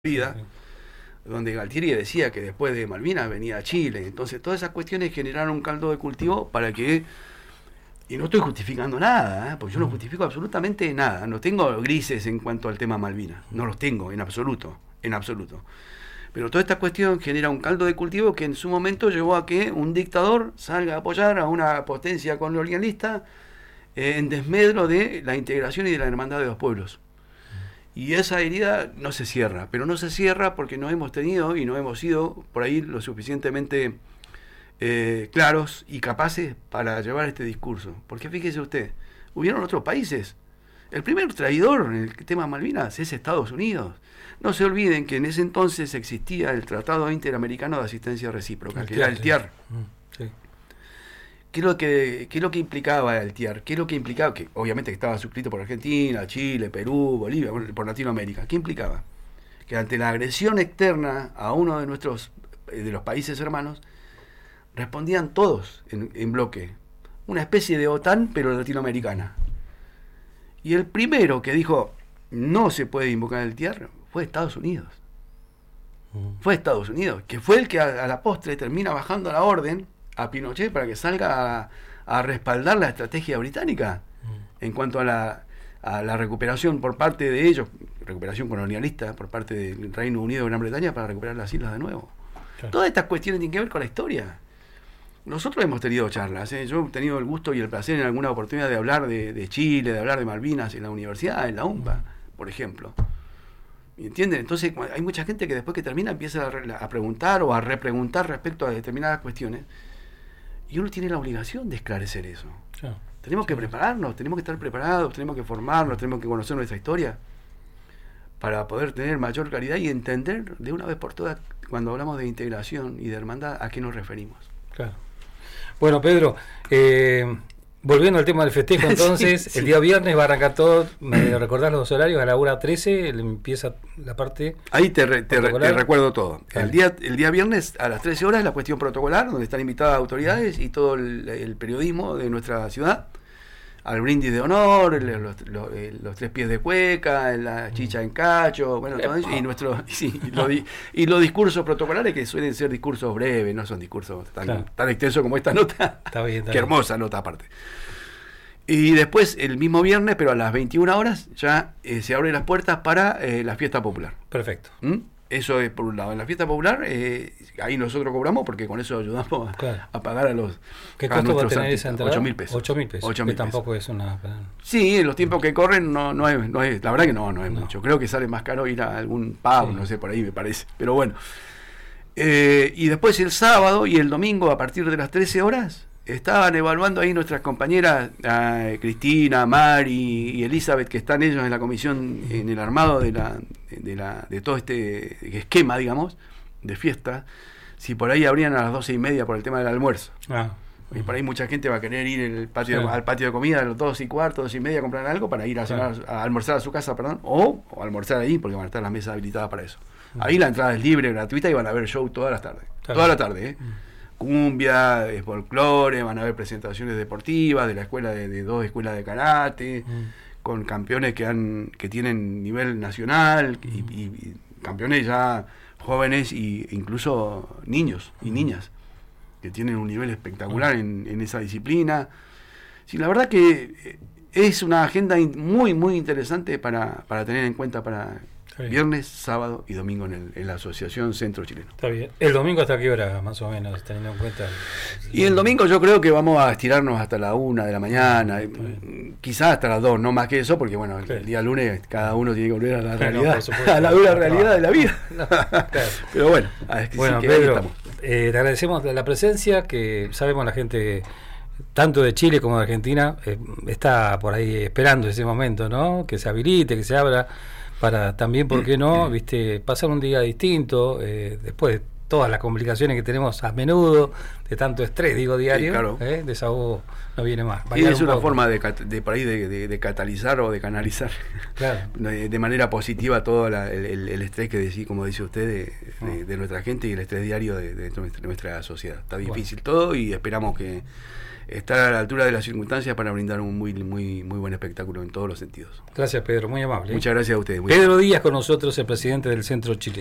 vida, donde Galtieri decía que después de Malvinas venía a Chile. Entonces todas esas cuestiones generaron un caldo de cultivo para que, y no estoy justificando nada, porque yo no justifico absolutamente nada, no tengo grises en cuanto al tema Malvinas, no los tengo en absoluto, pero toda esta cuestión genera un caldo de cultivo que en su momento llevó a que un dictador salga a apoyar a una potencia colonialista en desmedro de la integración y de la hermandad de los pueblos. Y esa herida no se cierra, pero no se cierra porque no hemos tenido y no hemos sido por ahí lo suficientemente claros y capaces para llevar este discurso. Porque fíjese usted, hubieron otros países. El primer traidor en el tema Malvinas es Estados Unidos. No se olviden que en ese entonces existía el Tratado Interamericano de Asistencia Recíproca, que era el TIAR. Sí. ¿Qué es lo que implicaba el TIAR? ¿Qué es lo que implicaba? Que obviamente estaba suscrito por Argentina, Chile, Perú, Bolivia, por Latinoamérica. ¿Qué implicaba? Que ante la agresión externa a uno de nuestros de los países hermanos, respondían todos en bloque. Una especie de OTAN, pero latinoamericana. Y el primero que dijo no se puede invocar el TIAR fue Estados Unidos. Fue Estados Unidos, que fue el que a la postre termina bajando la orden a Pinochet para que salga a respaldar la estrategia británica en cuanto a la recuperación por parte de ellos, recuperación colonialista por parte del Reino Unido de Gran Bretaña para recuperar las islas de nuevo. Claro. Todas estas cuestiones tienen que ver con la historia. Nosotros hemos tenido charlas, yo he tenido el gusto y el placer en alguna oportunidad de hablar de Chile, de hablar de Malvinas en la universidad, en la UMPA, por ejemplo. ¿Entienden? Entonces hay mucha gente que después que termina empieza a preguntar o a repreguntar respecto a determinadas cuestiones. Y uno tiene la obligación de esclarecer eso. Claro. Tenemos que prepararnos, tenemos que estar preparados, tenemos que formarnos, tenemos que conocer nuestra historia para poder tener mayor claridad y entender de una vez por todas, cuando hablamos de integración y de hermandad, a qué nos referimos. Claro. Bueno, Pedro, volviendo al tema del festejo, entonces, sí. El día viernes va a arrancar todo, me recordás los horarios, a la hora 13 empieza la parte... Ahí te recuerdo todo. El día viernes a las 13 horas la cuestión protocolar, donde están invitadas autoridades y todo el periodismo de nuestra ciudad, al brindis de honor, los 3 pies de cueca, la chicha en cacho, bueno, todo eso, y los discursos protocolares que suelen ser discursos breves, no son discursos tan extensos como esta nota. Está bien. Hermosa nota aparte. Y después, el mismo viernes, pero a las 21 horas, ya se abren las puertas para la fiesta popular. Perfecto. Eso es por un lado. En la fiesta popular, ahí nosotros cobramos porque con eso ayudamos a pagar a los... ¿Qué costo va a tener esa entrada? 8.000 pesos. 8.000 pesos. Que tampoco es una... Sí, en los tiempos que corren no es la verdad que no es mucho. Creo que sale más caro ir a algún pub, no sé, por ahí me parece. Pero bueno. Y después el sábado y el domingo a partir de las 13 horas... Estaban evaluando ahí nuestras compañeras Cristina, Mari y Elizabeth, que están ellos en la comisión, en el armado de todo este esquema, digamos, de fiesta, si por ahí abrían a las 12:30 por el tema del almuerzo. Y por ahí mucha gente va a querer ir al patio de comida a las 2:15, 2:30 a comprar algo para ir a cenar, a almorzar a su casa, o almorzar ahí, porque van a estar las mesas habilitadas para eso. Ahí la entrada es libre, gratuita, y van a ver show toda la tarde. Toda la tarde, cumbia, folclore, van a haber presentaciones deportivas de la escuela de 2 escuelas de karate, con campeones que tienen nivel nacional y campeones ya jóvenes e incluso niños y niñas que tienen un nivel espectacular en esa disciplina. Sí, la verdad que es una agenda muy muy interesante para tener en cuenta para viernes, sábado y domingo en la Asociación Centro Chileno. Está bien. ¿El domingo hasta qué hora, más o menos, teniendo en cuenta? Y el domingo yo creo que vamos a estirarnos hasta la 1 de la mañana, quizás hasta las 2, no más que eso, porque bueno, el día lunes cada uno tiene que volver a la realidad, a la dura realidad de la vida. Pero bueno, Pedro, te agradecemos la presencia, que sabemos la gente tanto de Chile como de Argentina está por ahí esperando ese momento, ¿no? Que se habilite, que se abra, para también, ¿por qué no? Pasar un día distinto, después de todas las complicaciones que tenemos a menudo, de tanto estrés, diario, claro. Desahogo no viene más. Y es una forma de catalizar o de canalizar de manera positiva todo el estrés que como dice usted, de nuestra gente y el estrés diario de nuestra sociedad. Está difícil todo y esperamos que estar a la altura de las circunstancias para brindar un muy buen espectáculo en todos los sentidos. Gracias, Pedro, muy amable. Muchas gracias a ustedes. Pedro Díaz con nosotros, el presidente del Centro Chile.